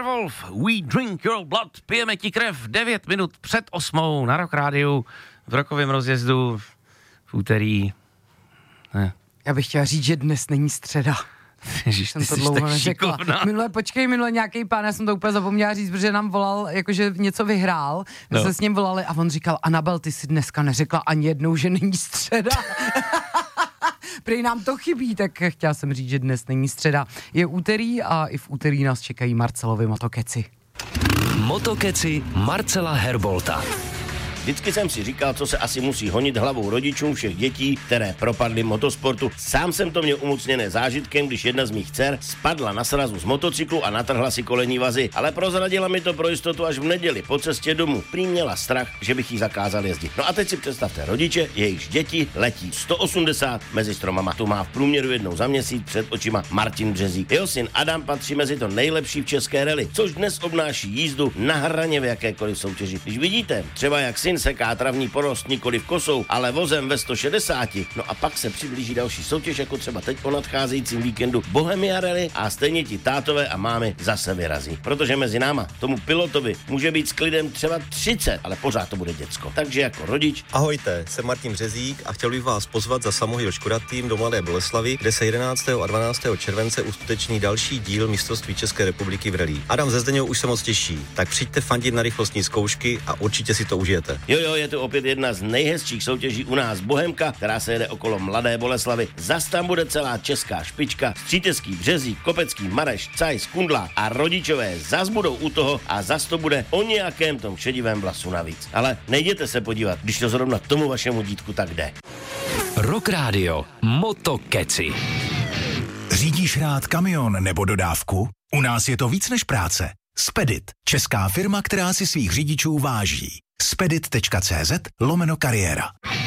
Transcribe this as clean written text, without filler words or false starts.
Airwolf, We Drink Your Blood, pijeme ti krev, 9 minut před 8 na Rock Rádiu, v rokovém rozjezdu, v úterý. Ne. Já bych chtěla říct, že dnes není středa. Ježiš, jsem to dlouho neřekla. Minule nějaký pán, já jsem to úplně zapomněla říct, protože nám volal, jakože něco vyhrál. My jsme s ním volali a on říkal, Anabel, ty si dneska neřekla ani jednou, že není středa. Prý nám to chybí, tak chtěla jsem říct, že dnes není středa. Je úterý a i v úterý nás čekají Marcelovi motokeci. Motokeci Marcela Herbolta. Vždycky jsem si říkal, co se asi musí honit hlavou rodičům všech dětí, které propadly motosportu. Sám jsem to měl umocněné zážitkem, když jedna z mých dcer spadla na srazu z motocyklu a natrhla si kolenní vazy. Ale prozradila mi to pro jistotu až v neděli po cestě domů. Prý měla strach, že bych jí zakázal jezdit. No a teď si představte rodiče, jejichž děti letí 180 mezi stromama. Tu má v průměru jednou za měsíc před očima Martin Březík. Jeho syn Adam patří mezi to nejlepší v české rally, což dnes obnáší jízdu na hraně v jakékoliv soutěži. Když vidíte, třeba jak syn seká travní porost nikoli v kosou, ale vozem ve 160. No a pak se přiblíží další soutěž, jako třeba teď o nadcházejícím víkendu Bohemia Rally a stejně ti tátové a mámy zase vyrazí. Protože mezi náma tomu pilotovi může být s klidem třeba 30, ale pořád to bude děcko. Takže jako rodič. Ahojte, jsem Martin Březík a chtěl bych vás pozvat za Samohyl Škoda tým do Mladé Boleslavi, kde se 11. a 12. července uskuteční další díl mistrovství České republiky v rally. Adam ze Zdeněho už se moc těší, tak přijďte fandit na rychlostní zkoušky a určitě si to užijete. Jo, je to opět jedna z nejhezčích soutěží u nás, Bohemka, která se jede okolo Mladé Boleslavy. Zas tam bude celá česká špička, Stříteský, Březík, Kopecký, Mareš, Cajs, Kundla a rodičové zas budou u toho a zas to bude o nějakém tom šedivém vlasu navíc. Ale nejděte se podívat, když to zrovna tomu vašemu dítku tak jde. Rock Radio Motokeci. Řídíš rád kamion nebo dodávku? U nás je to víc než práce. Spedit, česká firma, která si svých řidičů váží. spedit.cz/kariéra